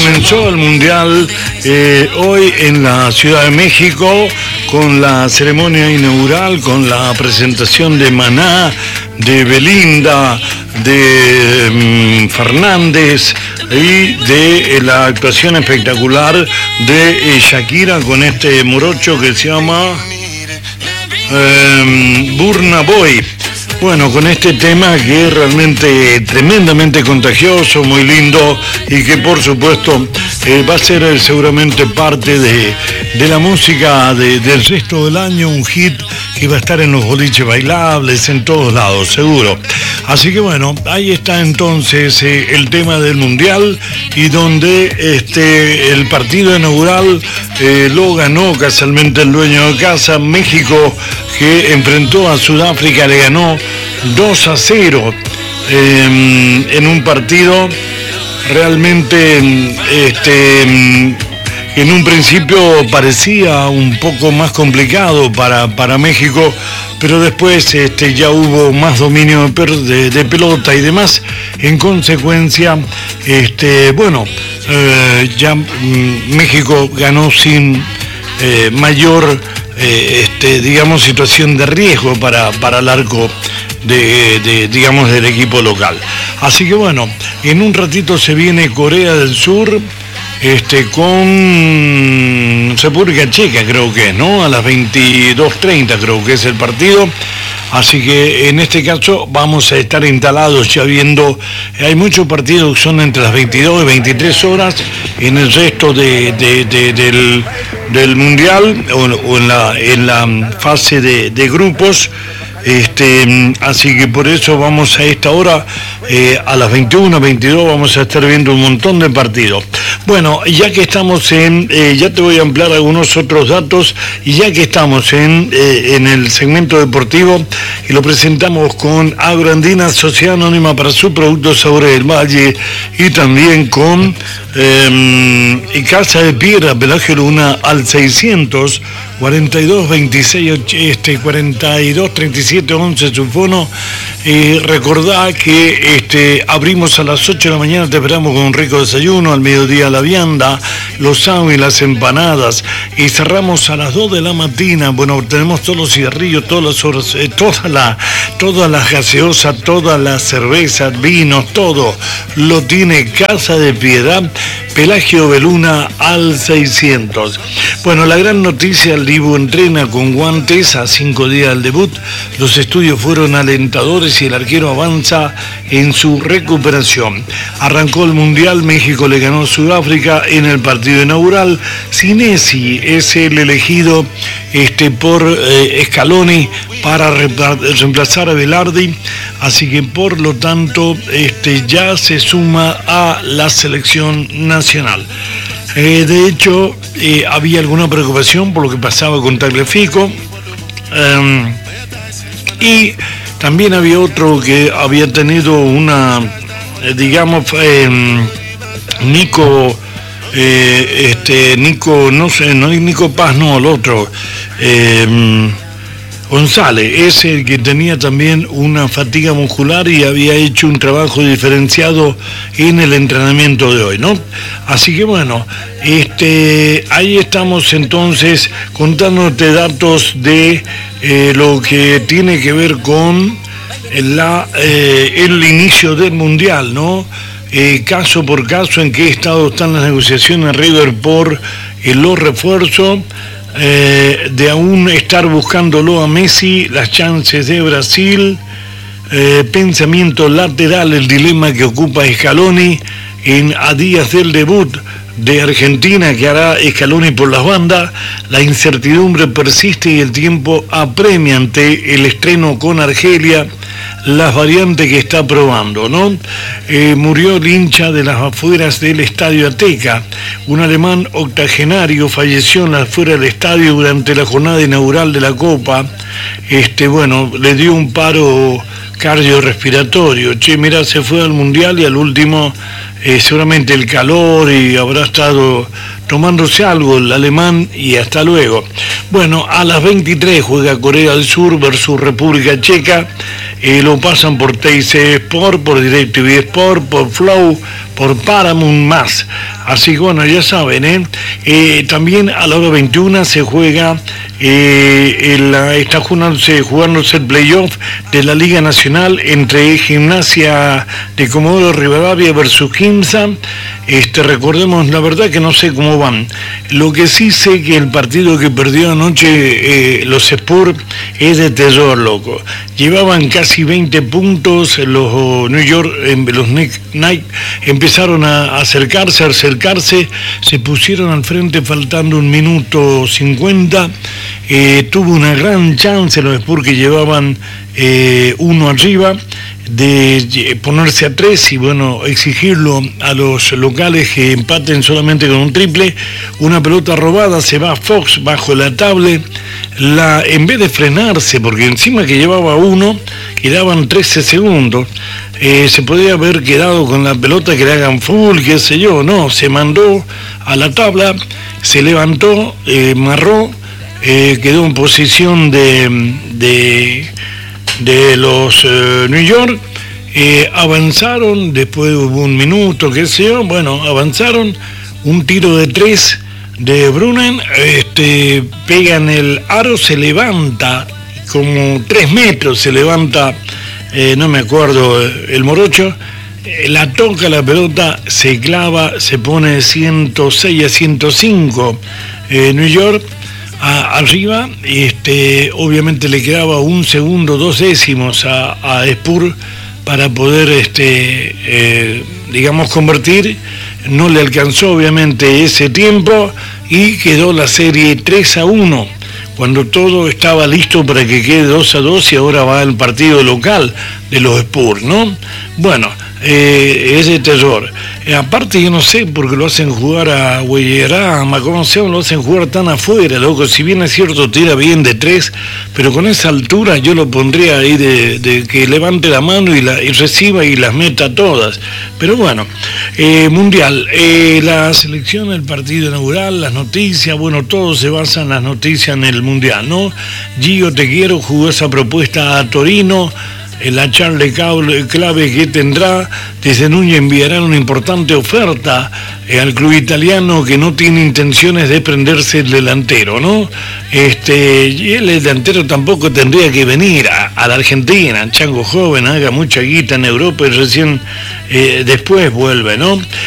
comenzó el Mundial hoy en la Ciudad de México con la ceremonia inaugural, con la presentación de Maná, de Belinda, de Fernández y de la actuación espectacular de Shakira con este morocho que se llama Burna Boy. Bueno, con este tema que es realmente tremendamente contagioso, muy lindo y que por supuesto va a ser seguramente parte de la música del resto del año, un hit que va a estar en los boliches bailables, en todos lados, seguro. Así que bueno, ahí está entonces el tema del Mundial y donde el partido inaugural lo ganó casualmente el dueño de casa, México, que enfrentó a Sudáfrica, le ganó 2-0 en un partido realmente en un principio parecía un poco más complicado para México, pero después ya hubo más dominio de pelota y demás. En consecuencia, ya México ganó sin mayor situación de riesgo para el arco del equipo local. Así que bueno, en un ratito se viene Corea del Sur con República Checa, creo que es, ¿no? A las 22:30 creo que es el partido. Así que en este caso vamos a estar instalados ya viendo, hay muchos partidos que son entre las 22 y 23 horas, en el resto del Mundial o en la fase de grupos. Así que por eso vamos a esta hora, a las 21, 22, vamos a estar viendo un montón de partidos. Bueno, ya que estamos ya te voy a ampliar algunos otros datos, y ya que estamos en el segmento deportivo, y lo presentamos con Agroandina, Sociedad Anónima para su producto Sabores del Valle, y también con Casa de Piedra, Pelagio Luna, al 600 42 26 42 37 11 su fono. Recordá que abrimos a las 8 de la mañana, te esperamos con un rico desayuno, al mediodía la vianda, los sándwiches, las empanadas, y cerramos a las 2 de la mañana. Bueno, tenemos todos los cigarrillos, todas las horas, todas las gaseosas, todas las cervezas, vinos, todo lo tiene Casa de Piedad, Pelagio Beluna al 600. Bueno, la gran noticia, el Dibu entrena con guantes a 5 días del debut. Los estudios fueron alentadores y el arquero avanza en su recuperación. Arrancó el Mundial, México le ganó a Sudáfrica en el partido inaugural. Sinesi es el elegido por Scaloni para reemplazar a Velarde, así que por lo tanto ya se suma a la selección nacional. De hecho, había alguna preocupación por lo que pasaba con Tagliafico, y también había otro que había tenido una, Nico, no sé, no es Nico Paz, no, el otro, González, es el que tenía también una fatiga muscular y había hecho un trabajo diferenciado en el entrenamiento de hoy, ¿no? Así que bueno, ahí estamos entonces contándote datos de lo que tiene que ver con el inicio del Mundial, ¿no? Caso por caso, en qué estado están las negociaciones River por los refuerzos. De aún estar buscándolo a Messi, las chances de Brasil, pensamiento lateral, el dilema que ocupa Scaloni a días del debut de Argentina que hará Scaloni por las bandas. La incertidumbre persiste y el tiempo apremia ante el estreno con Argelia, las variantes que está probando, ¿no? Murió el hincha de las afueras del Estadio Azteca. Un alemán octogenario falleció en las afueras del estadio durante la jornada inaugural de la Copa. Le dio un paro cardiorrespiratorio. Mirá, se fue al Mundial y al último seguramente el calor y habrá estado tomándose algo el alemán y hasta luego. Bueno, a las 23 juega Corea del Sur versus República Checa. Lo pasan por TIC Sport, por DirecTV Sport, por Flow, por Paramount más. Así que bueno, ya saben, también a la hora 21 se juega, está jugándose el playoff de la Liga Nacional entre Gimnasia de Comodoro Rivadavia versus Quimsa. Recordemos, la verdad que no sé cómo van. Lo que sí sé que el partido que perdió anoche los Spurs es de terror, loco. Llevaban casi 20 puntos, los New York, los Knights empezaron a acercarse, se pusieron al frente faltando 1 minuto 50. Tuvo una gran chance los Spurs, que llevaban 1 arriba, de ponerse a 3 y bueno, exigirlo a los locales que empaten solamente con un triple. Una pelota robada, se va Fox bajo la tablet, en vez de frenarse, porque encima que llevaba 1, quedaban 13 segundos, se podría haber quedado con la pelota, que le hagan full, qué sé yo, no, se mandó a la tabla, se levantó, marró, quedó en posición de los New York. Avanzaron, después hubo 1 minuto, qué sé yo, bueno, avanzaron, un tiro de 3 de Brunnen, pegan el aro, se levanta como 3 metros, se levanta, no me acuerdo, el morocho, la toca la pelota, se clava, se pone 106 a 105 New York arriba, obviamente le quedaba 1 segundo 2 décimos a Spurs para poder, digamos, convertir. No le alcanzó obviamente ese tiempo y quedó la serie 3-1, cuando todo estaba listo para que quede 2-2 y ahora va el partido local de los Spurs, ¿no? Bueno, es de terror. Aparte yo no sé por qué lo hacen jugar a Guayerá, a Macomaceo, lo hacen jugar tan afuera, loco. Si bien es cierto, tira bien de 3, pero con esa altura yo lo pondría ahí de que levante la mano y reciba y las meta todas. Pero bueno, Mundial, la selección, el partido inaugural, las noticias, bueno, todo se basa en las noticias en el Mundial, ¿no? Gio Te Quiero jugó esa propuesta a Torino. La charla clave que tendrá, desde Núñez enviará una importante oferta al club italiano, que no tiene intenciones de prenderse el delantero, ¿no? Y el delantero tampoco tendría que venir a la Argentina, chango joven, haga mucha guita en Europa y recién después vuelve, ¿no?